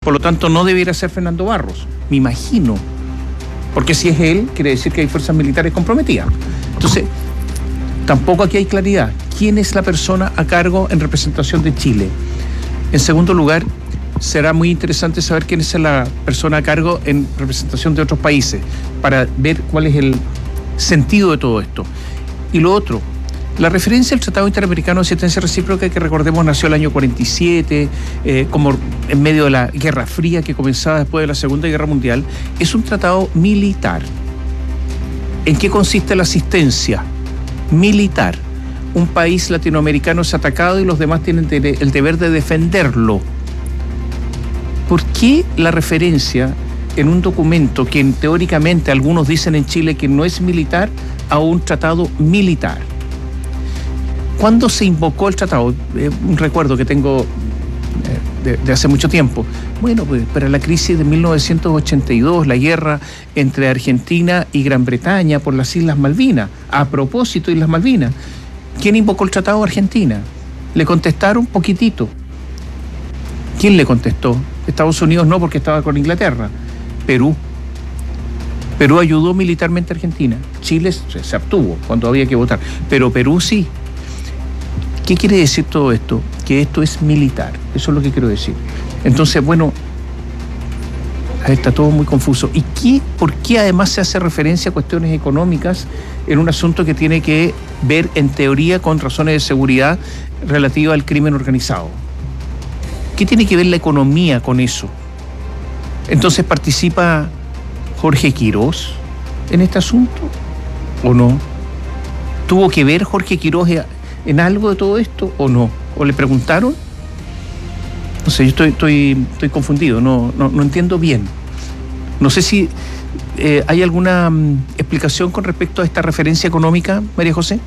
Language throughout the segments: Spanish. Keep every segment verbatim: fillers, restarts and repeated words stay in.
Por lo tanto, no debiera ser Fernando Barros, me imagino. Porque si es él, quiere decir que hay fuerzas militares comprometidas. Entonces, tampoco aquí hay claridad. ¿Quién es la persona a cargo en representación de Chile? En segundo lugar, será muy interesante saber quién es la persona a cargo en representación de otros países, para ver cuál es el sentido de todo esto. Y lo otro, la referencia al Tratado Interamericano de Asistencia Recíproca, que recordemos nació el año cuarenta y siete, eh, como en medio de la Guerra Fría que comenzaba después de la Segunda Guerra Mundial, es un tratado militar. ¿En qué consiste la asistencia? Militar. Un país latinoamericano es atacado y los demás tienen el deber de defenderlo. ¿Por qué la referencia en un documento que teóricamente algunos dicen en Chile que no es militar a un tratado militar? ¿Cuándo se invocó el tratado? Eh, un recuerdo que tengo eh, de, de hace mucho tiempo. Bueno, pues para la crisis de mil novecientos ochenta y dos, la guerra entre Argentina y Gran Bretaña por las Islas Malvinas. A propósito, Islas Malvinas. ¿Quién invocó el tratado? Argentina. Le contestaron poquitito. ¿Quién le contestó? Estados Unidos no, porque estaba con Inglaterra. Perú. Perú ayudó militarmente a Argentina. Chile se, se abstuvo cuando había que votar. Pero Perú sí. ¿Qué quiere decir todo esto? Que esto es militar. Eso es lo que quiero decir. Entonces, bueno, está todo muy confuso. ¿Y qué, por qué además se hace referencia a cuestiones económicas en un asunto que tiene que ver, en teoría, con razones de seguridad relativa al crimen organizado? ¿Qué tiene que ver la economía con eso? Entonces, ¿participa Jorge Quirós en este asunto o no? ¿Tuvo que ver Jorge Quirós en algo de todo esto o no? ¿O le preguntaron? No sé, yo estoy, estoy, estoy confundido, no, no, no entiendo bien. No sé si eh, hay alguna um, explicación con respecto a esta referencia económica, María José.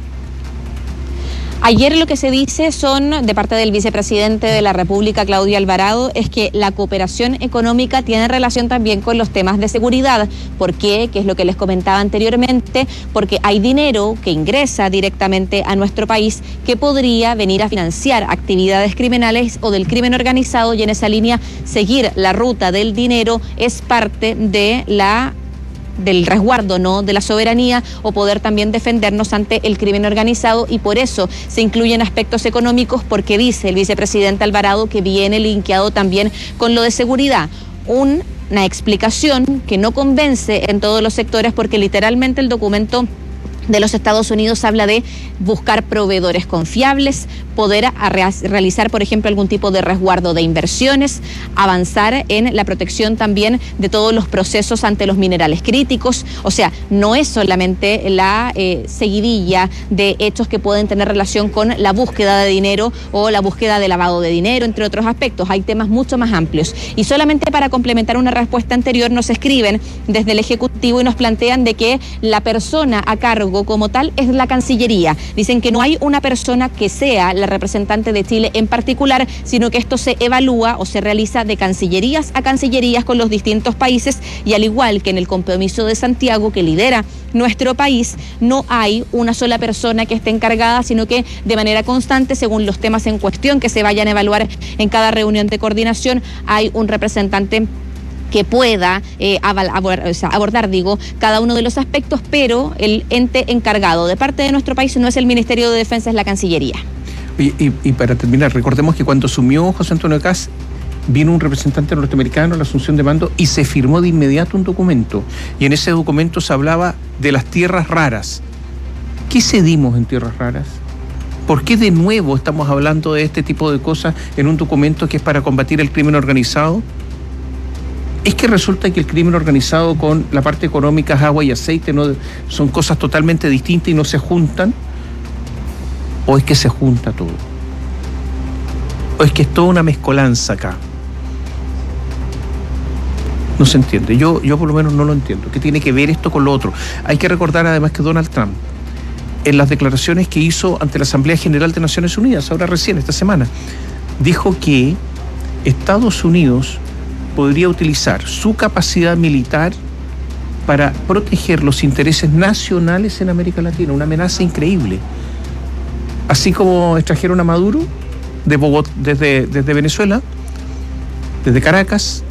Ayer lo que se dice son, de parte del vicepresidente de la República, Claudio Alvarado, es que la cooperación económica tiene relación también con los temas de seguridad. ¿Por qué? Que es lo que les comentaba anteriormente, porque hay dinero que ingresa directamente a nuestro país que podría venir a financiar actividades criminales o del crimen organizado, y en esa línea seguir la ruta del dinero es parte de la del resguardo, ¿no?, de la soberanía, o poder también defendernos ante el crimen organizado, y por eso se incluyen aspectos económicos, porque dice el vicepresidente Alvarado que viene linkeado también con lo de seguridad. Un, una explicación que no convence en todos los sectores, porque literalmente el documento de los Estados Unidos habla de buscar proveedores confiables, poder a realizar, por ejemplo, algún tipo de resguardo de inversiones, avanzar en la protección también de todos los procesos ante los minerales críticos. O sea, no es solamente la eh, seguidilla de hechos que pueden tener relación con la búsqueda de dinero o la búsqueda de lavado de dinero, entre otros aspectos. Hay temas mucho más amplios. Y solamente para complementar una respuesta anterior, nos escriben desde el Ejecutivo y nos plantean de que la persona a cargo como tal es la Cancillería. Dicen que no hay una persona que sea la representante de Chile en particular, sino que esto se evalúa o se realiza de cancillerías a cancillerías con los distintos países, y al igual que en el compromiso de Santiago que lidera nuestro país, no hay una sola persona que esté encargada, sino que de manera constante, según los temas en cuestión que se vayan a evaluar en cada reunión de coordinación, hay un representante que pueda eh, abordar, o sea, abordar, digo, cada uno de los aspectos, pero el ente encargado de parte de nuestro país no es el Ministerio de Defensa, es la Cancillería. Y, y, y para terminar, recordemos que cuando asumió José Antonio Kast, vino un representante norteamericano a la asunción de mando y se firmó de inmediato un documento. Y en ese documento se hablaba de las tierras raras. ¿Qué cedimos en tierras raras? ¿Por qué de nuevo estamos hablando de este tipo de cosas en un documento que es para combatir el crimen organizado? ¿Es que resulta que el crimen organizado con la parte económica es agua y aceite, no son cosas totalmente distintas y no se juntan? ¿O es que se junta todo? ¿O es que es toda una mezcolanza acá? No se entiende. Yo, yo por lo menos no lo entiendo. ¿Qué tiene que ver esto con lo otro? Hay que recordar además que Donald Trump, en las declaraciones que hizo ante la Asamblea General de Naciones Unidas, ahora recién, esta semana, dijo que Estados Unidos podría utilizar su capacidad militar para proteger los intereses nacionales en América Latina. Una amenaza increíble. Así como extrajeron a Maduro de Bogotá, desde, desde Venezuela, desde Caracas,